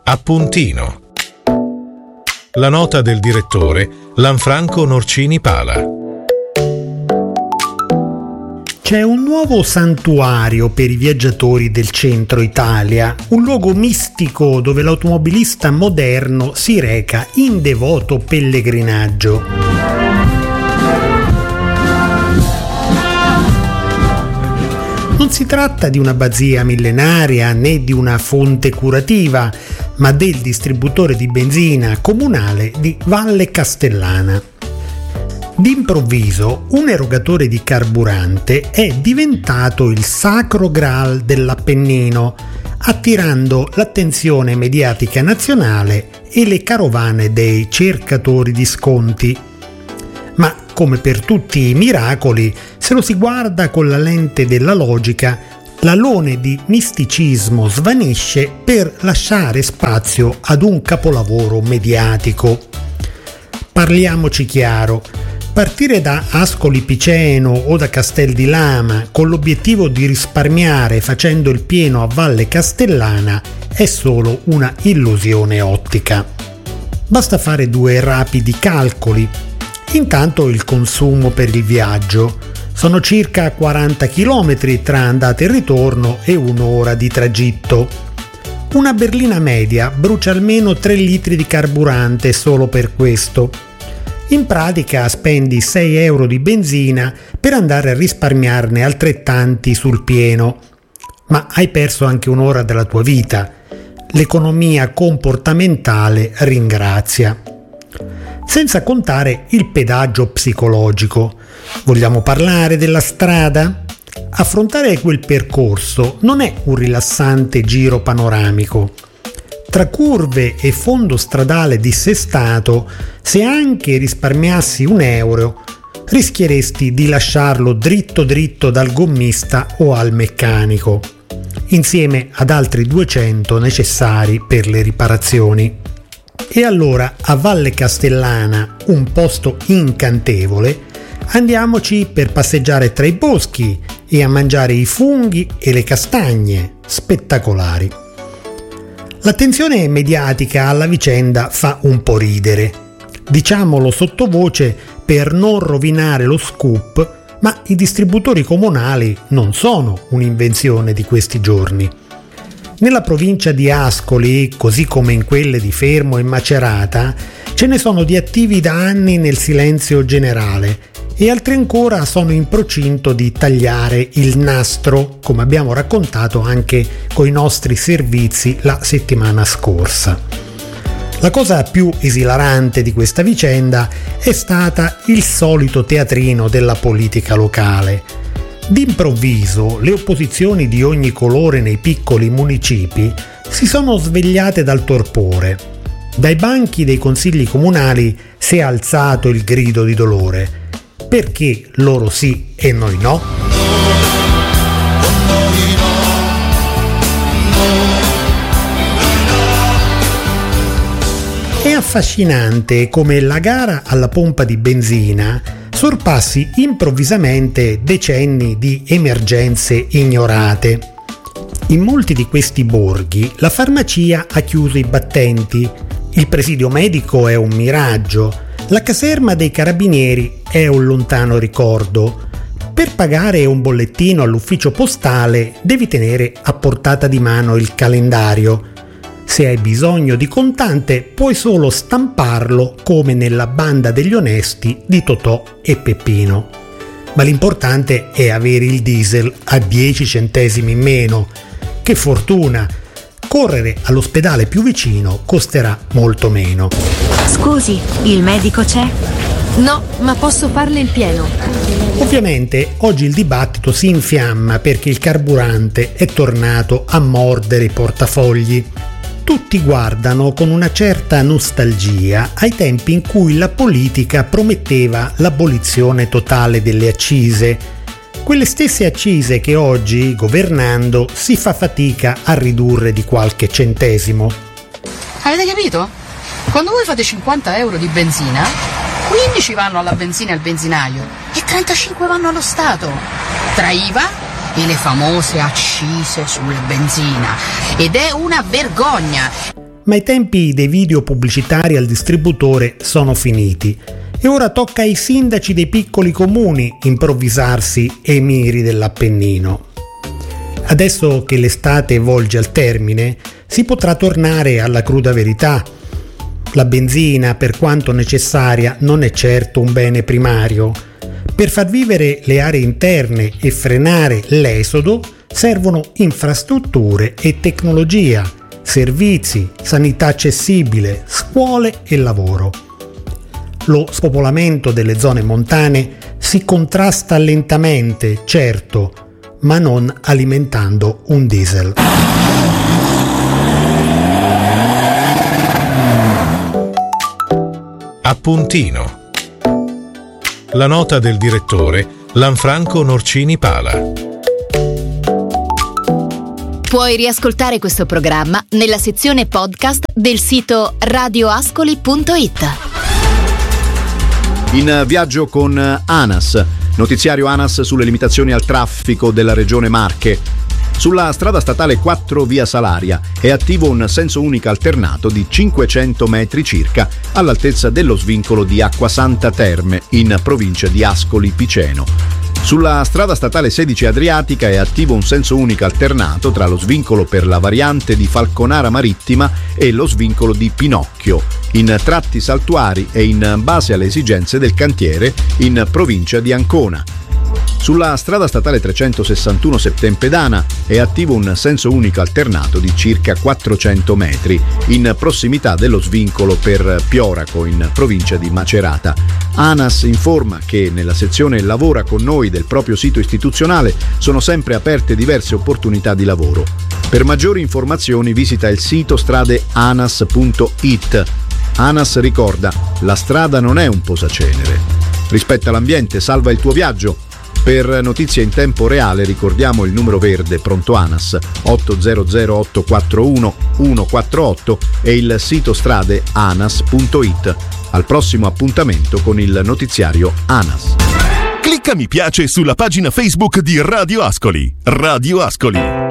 Appuntino. La nota del direttore Lanfranco Norcini Pala. C'è un nuovo santuario per i viaggiatori del centro Italia, un luogo mistico dove l'automobilista moderno si reca in devoto pellegrinaggio. Non si tratta di un'abbazia millenaria né di una fonte curativa, ma del distributore di benzina comunale di Valle Castellana. D'improvviso un erogatore di carburante è diventato il sacro graal dell'Appennino, attirando l'attenzione mediatica nazionale e le carovane dei cercatori di sconti. Ma come per tutti i miracoli, se lo si guarda con la lente della logica, l'alone di misticismo svanisce per lasciare spazio ad un capolavoro mediatico. Parliamoci chiaro. Partire da Ascoli Piceno o da Castel di Lama con l'obiettivo di risparmiare facendo il pieno a Valle Castellana è solo una illusione ottica. Basta fare due rapidi calcoli. Intanto il consumo per il viaggio. Sono circa 40 km tra andata e ritorno e un'ora di tragitto. Una berlina media brucia almeno 3 litri di carburante solo per questo. In pratica spendi 6 euro di benzina per andare a risparmiarne altrettanti sul pieno. Ma hai perso anche un'ora della tua vita. L'economia comportamentale ringrazia. Senza contare il pedaggio psicologico. Vogliamo parlare della strada? Affrontare quel percorso non è un rilassante giro panoramico. Tra curve e fondo stradale dissestato, se anche risparmiassi un euro, rischieresti di lasciarlo dritto dritto dal gommista o al meccanico, insieme ad altri 200 necessari per le riparazioni. E allora a Valle Castellana, un posto incantevole, andiamoci per passeggiare tra i boschi e a mangiare i funghi e le castagne spettacolari. L'attenzione mediatica alla vicenda fa un po' ridere. Diciamolo sottovoce per non rovinare lo scoop, ma i distributori comunali non sono un'invenzione di questi giorni. Nella provincia di Ascoli, così come in quelle di Fermo e Macerata, ce ne sono di attivi da anni nel silenzio generale e altri ancora sono in procinto di tagliare il nastro, come abbiamo raccontato anche coi nostri servizi la settimana scorsa. La cosa più esilarante di questa vicenda è stata il solito teatrino della politica locale. D'improvviso le opposizioni di ogni colore nei piccoli municipi si sono svegliate dal torpore. Dai banchi dei consigli comunali si è alzato il grido di dolore. Perché loro sì e noi no? È affascinante come la gara alla pompa di benzina sorpassi improvvisamente decenni di emergenze ignorate. In molti di questi borghi la farmacia ha chiuso i battenti, il presidio medico è un miraggio, la caserma dei carabinieri è un lontano ricordo. Per pagare un bollettino all'ufficio postale devi tenere a portata di mano il calendario. Se hai bisogno di contante puoi solo stamparlo come nella Banda degli onesti di Totò e Peppino. Ma l'importante è avere il diesel a 10 centesimi in meno. Che fortuna! Correre all'ospedale più vicino costerà molto meno. Scusi, il medico c'è? No, ma posso farle il pieno. Ovviamente oggi il dibattito si infiamma perché il carburante è tornato a mordere i portafogli. Tutti guardano con una certa nostalgia ai tempi in cui la politica prometteva l'abolizione totale delle accise. Quelle stesse accise che oggi, governando, si fa fatica a ridurre di qualche centesimo. Avete capito? Quando voi fate 50 euro di benzina, 15 vanno alla benzina e al benzinaio e 35 vanno allo Stato, tra IVA e le famose accise sulla benzina. Ed è una vergogna. Ma i tempi dei video pubblicitari al distributore sono finiti e ora tocca ai sindaci dei piccoli comuni improvvisarsi emiri dell'Appennino. Adesso che l'estate volge al termine, si potrà tornare alla cruda verità. La benzina, per quanto necessaria, non è certo un bene primario. Per far vivere le aree interne e frenare l'esodo servono infrastrutture e tecnologia, servizi, sanità accessibile, scuole e lavoro. Lo spopolamento delle zone montane si contrasta lentamente, certo, ma non alimentando un diesel. Appuntino. La nota del direttore Lanfranco Norcini Pala. Puoi riascoltare questo programma nella sezione podcast del sito radioascoli.it. In viaggio con ANAS, notiziario ANAS sulle limitazioni al traffico della regione Marche. Sulla strada statale 4 via Salaria è attivo un senso unico alternato di 500 metri circa all'altezza dello svincolo di Acquasanta Terme in provincia di Ascoli Piceno. Sulla strada statale 16 Adriatica è attivo un senso unico alternato tra lo svincolo per la variante di Falconara Marittima e lo svincolo di Pinocchio, in tratti saltuari e in base alle esigenze del cantiere in provincia di Ancona. Sulla strada statale 361 Septempedana è attivo un senso unico alternato di circa 400 metri in prossimità dello svincolo per Pioraco in provincia di Macerata. ANAS informa che nella sezione Lavora con noi del proprio sito istituzionale sono sempre aperte diverse opportunità di lavoro. Per maggiori informazioni visita il sito stradeanas.it. ANAS ricorda: la strada non è un posacenere. Rispetta l'ambiente, salva il tuo viaggio. Per notizie in tempo reale ricordiamo il numero verde pronto ANAS 800 841 148 e il sito stradeanas.it. Al prossimo appuntamento con il notiziario ANAS. Clicca mi piace sulla pagina Facebook di Radio Ascoli. Radio Ascoli.